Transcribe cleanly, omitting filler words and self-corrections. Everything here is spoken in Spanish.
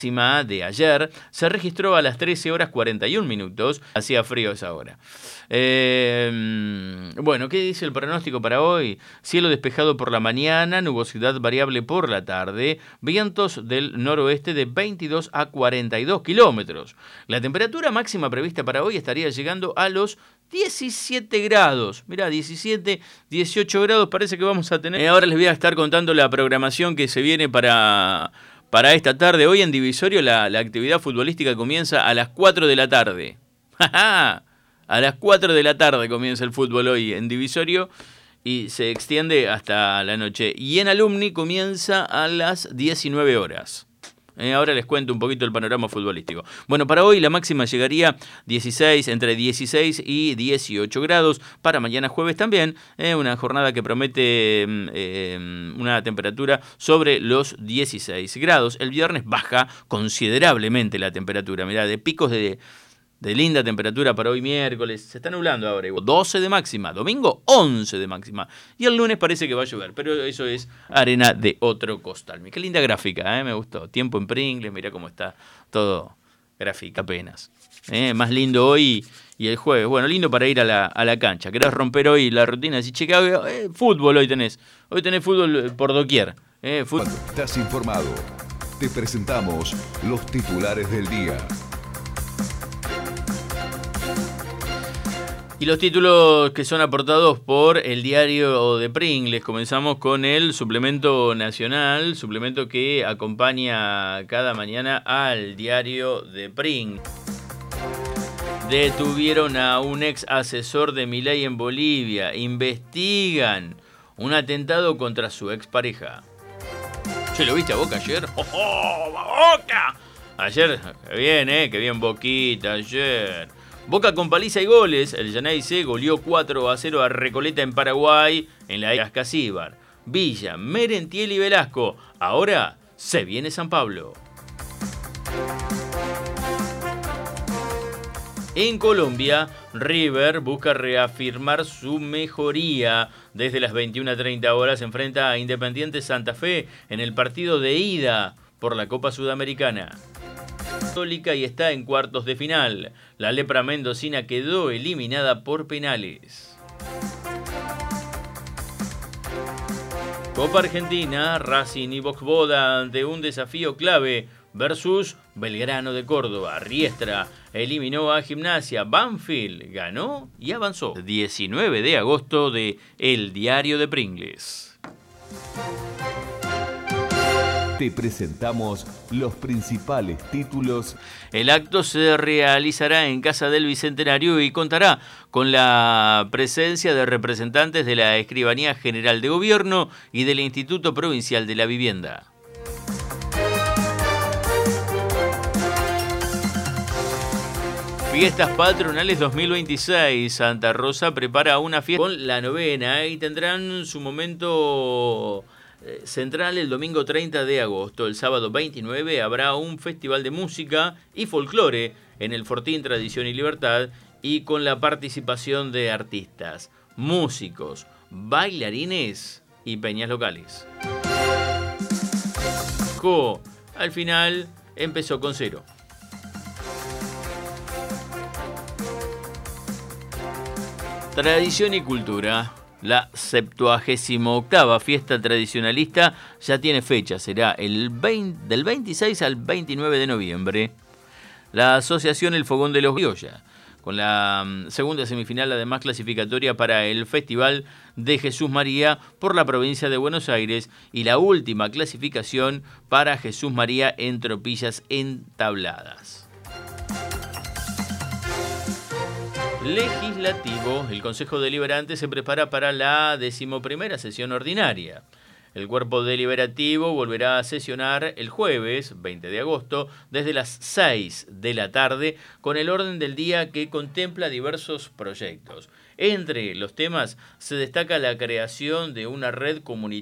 máxima de ayer se registró a las 13 horas 41 minutos. Hacía frío a esa hora. Bueno, ¿qué dice el pronóstico para hoy? Cielo despejado por la mañana, nubosidad variable por la tarde, vientos del noroeste de 22 a 42 kilómetros. La temperatura máxima prevista para hoy estaría llegando a los 17 grados. Mirá, 17, 18 grados parece que vamos a tener. Ahora les voy a estar contando la programación que se viene para esta tarde. Hoy en Divisorio la actividad futbolística comienza a las 4 de la tarde. A las 4 de la tarde comienza el fútbol hoy en Divisorio y se extiende hasta la noche. Y en Alumni comienza a las 19 horas. Ahora les cuento un poquito el panorama futbolístico. Bueno, para hoy la máxima llegaría entre 16 y 18 grados. Para mañana jueves también, una jornada que promete una temperatura sobre los 16 grados. El viernes baja considerablemente la temperatura. Mirá, de picos de linda temperatura para hoy miércoles. Se está nublando ahora. 12 de máxima. Domingo 11 de máxima. Y el lunes parece que va a llover. Pero eso es arena de otro costal. Qué linda gráfica, me gustó. Tiempo en Pringles. Mirá cómo está todo gráfica apenas. Más lindo hoy y el jueves. Bueno, lindo para ir a la cancha. ¿Querés romper hoy la rutina? Decís, che, fútbol hoy tenés. Hoy tenés fútbol por doquier. Cuando estás informado, te presentamos los titulares del día. Y los títulos que son aportados por el diario de Pringles. Comenzamos con el suplemento nacional, suplemento que acompaña cada mañana al diario de Pringles. Detuvieron a un ex asesor de Milei en Bolivia. Investigan un atentado contra su expareja. Che, ¿lo viste a Boca ayer? ¡Oh, Boca! Ayer, qué bien Boquita ayer. Boca con paliza y goles. El Llaneise goleó 4-0 a Recoleta en Paraguay en la Ascasíbar. Villa, Merentiel y Velasco. Ahora se viene San Pablo. En Colombia, River busca reafirmar su mejoría. Desde las 21:30 horas enfrenta a Independiente Santa Fe en el partido de ida por la Copa Sudamericana. Católica y está en cuartos de final. La lepra mendocina quedó eliminada por penales. Copa Argentina, Racing y Boxboda ante un desafío clave versus Belgrano de Córdoba. Riestra eliminó a Gimnasia. Banfield ganó y avanzó. 19 de agosto de El Diario de Pringles. Te presentamos los principales títulos. El acto se realizará en Casa del Bicentenario y contará con la presencia de representantes de la Escribanía General de Gobierno y del Instituto Provincial de la Vivienda. Fiestas Patronales 2026. Santa Rosa prepara una fiesta con la novena y tendrán su momento central el domingo 30 de agosto. El sábado 29 habrá un festival de música y folclore en el Fortín Tradición y Libertad y con la participación de artistas, músicos, bailarines y peñas locales. Al final empezó con 0. Tradición y cultura. La 78ª fiesta tradicionalista ya tiene fecha, será del 26 al 29 de noviembre. La asociación El Fogón de los Criolla, con la segunda semifinal además clasificatoria para el Festival de Jesús María por la provincia de Buenos Aires y la última clasificación para Jesús María en tropillas entabladas. Legislativo. El Consejo Deliberante se prepara para la 11ª sesión ordinaria. El cuerpo deliberativo volverá a sesionar el jueves 20 de agosto desde las 6 de la tarde con el orden del día que contempla diversos proyectos. Entre los temas se destaca la creación de una red comunitaria